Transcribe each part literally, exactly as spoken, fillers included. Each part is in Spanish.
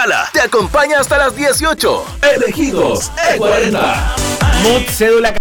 Sala te acompaña hasta las dieciocho. Elegidos E cuarenta. Mood cédula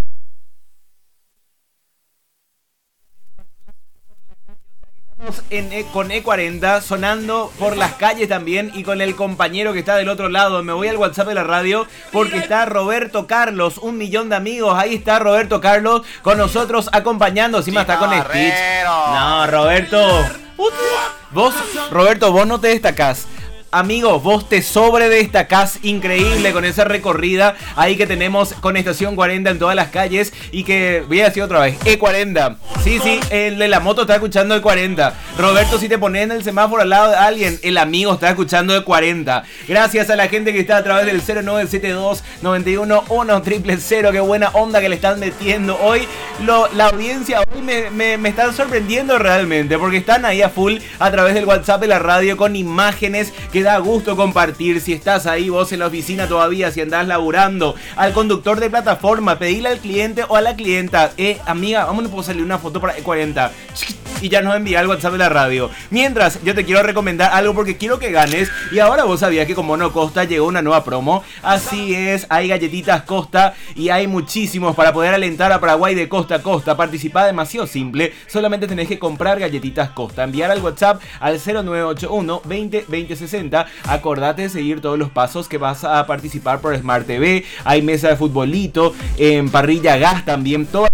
En, E- con E cuarenta sonando por las calles también y con el compañero que está del otro lado. Me voy al WhatsApp de la radio porque está Roberto Carlos, un millón de amigos. Ahí está Roberto Carlos con nosotros acompañando. Encima está con Stitch. No, Roberto. Vos, Roberto, vos no te destacás. Amigos, vos te sobre destacás increíble con esa recorrida ahí que tenemos con Estación cuarenta en todas las calles. Y que, voy a decir otra vez, E cuarenta. Sí, sí, el de la moto está escuchando E cuarenta. Roberto, si te pones en el semáforo al lado de alguien, el amigo está escuchando E cuarenta. Gracias a la gente que está a través del cero nueve siete dos, nueve uno uno, cero cero cero. Qué buena onda que le están metiendo hoy. Lo, la audiencia hoy me, me, me están sorprendiendo realmente, porque están ahí a full a través del WhatsApp de la radio con imágenes que da gusto compartir. Si estás ahí vos en la oficina todavía, si andás laburando, al conductor de plataforma, pedile al cliente o a la clienta, eh, amiga, vamos, no puedo salir una foto para E cuarenta y ya nos envía el WhatsApp de la radio. Mientras, yo te quiero recomendar algo porque quiero que ganes. Y ahora vos sabías que con Mono Costa llegó una nueva promo. Así es, hay galletitas Costa y hay muchísimos para poder alentar a Paraguay de costa a costa. Participar demasiado simple, solamente tenés que comprar galletitas Costa, enviar al WhatsApp al cero nueve ocho uno, veinte, veinte sesenta. Acordate de seguir todos los pasos que vas a participar por Smart T V. Hay mesa de futbolito, en parrilla gas también, todo.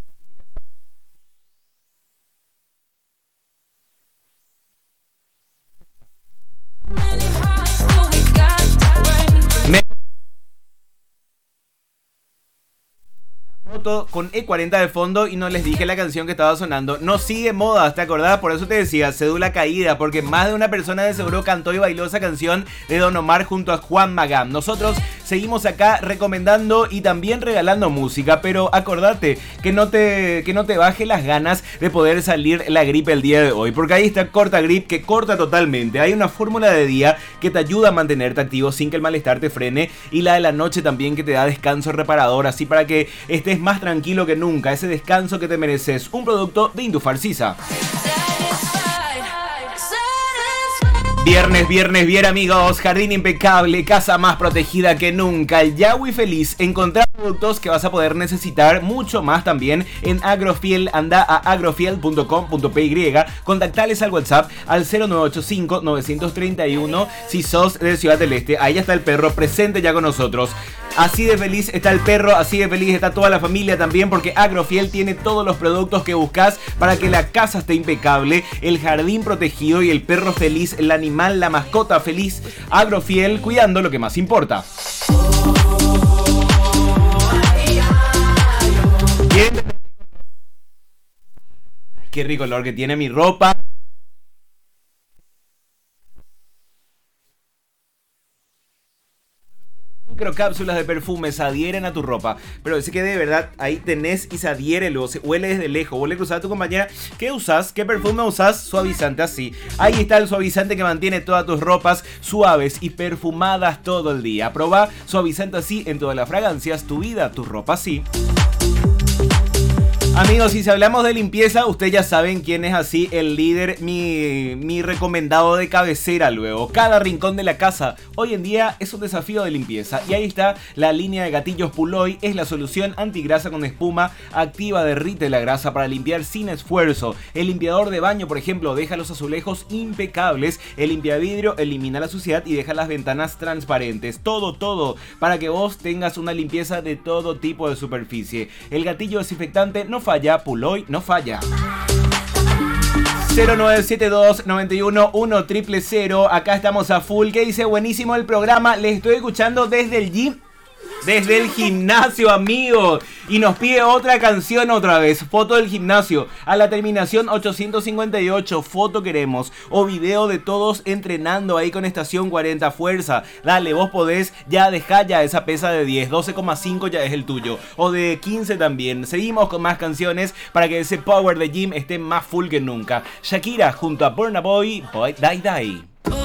Con E cuarenta de fondo y no les dije la canción que estaba sonando. No sigue moda, ¿te acordás? Por eso te decía, cédula caída, porque más de una persona de seguro cantó y bailó esa canción de Don Omar junto a Juan Magán. Nosotros seguimos acá recomendando y también regalando música, pero acordate que no te, que no te baje las ganas de poder salir la gripe el día de hoy, porque ahí está Corta Grip, que corta totalmente. Hay una fórmula de día que te ayuda a mantenerte activo sin que el malestar te frene, y la de la noche también, que te da descanso reparador, así para que estés más tranquilo que nunca, ese descanso que te mereces. Un producto de Indufar Sisa. Viernes, viernes, bien amigos, jardín impecable, casa más protegida que nunca, el Yahweh feliz. Encontrar productos que vas a poder necesitar, mucho más también en Agrofiel. Anda a agrofiel punto com punto p y, contactales al WhatsApp al cero nueve ocho cinco, nueve tres uno si sos de Ciudad del Este. Ahí está el perro presente ya con nosotros. Así de feliz está el perro, así de feliz está toda la familia también, porque Agrofiel tiene todos los productos que buscas para que la casa esté impecable, el jardín protegido y el perro feliz, el animal, la mascota feliz. Agrofiel, cuidando lo que más importa. Bien. Qué rico olor que tiene mi ropa. Microcápsulas de perfume se adhieren a tu ropa, pero es que de verdad ahí tenés y se adhiere, luego se huele desde lejos. Vos le cruzás a tu compañera, ¿qué usás? ¿Qué perfume usás? Suavizante, así. Ahí está el suavizante que mantiene todas tus ropas suaves y perfumadas todo el día. Probá suavizante así en todas las fragancias, tu vida, tu ropa así. Amigos, si hablamos de limpieza, ustedes ya saben quién es así el líder, mi, mi recomendado de cabecera luego. Cada rincón de la casa hoy en día es un desafío de limpieza. Y ahí está la línea de gatillos Puloy, es la solución antigrasa con espuma activa, derrite la grasa para limpiar sin esfuerzo. El limpiador de baño, por ejemplo, deja los azulejos impecables. El limpiavidrio elimina la suciedad y deja las ventanas transparentes. Todo, todo, para que vos tengas una limpieza de todo tipo de superficie. El gatillo desinfectante no falla, Puloy no falla. cero nueve siete dos, nueve uno uno, cero cero cero. Acá estamos a full. Que dice, buenísimo el programa. Les estoy escuchando desde el gym. Desde el gimnasio, amigos. Y nos pide otra canción otra vez. Foto del gimnasio. A la terminación ochocientos cincuenta y ocho. Foto queremos. O video de todos entrenando ahí con Estación cuarenta. Fuerza. Dale, vos podés. Ya dejá ya esa pesa de diez. doce coma cinco ya es el tuyo. O de quince también. Seguimos con más canciones para que ese power de gym esté más full que nunca. Shakira junto a Burna Boy. Boy Die Die.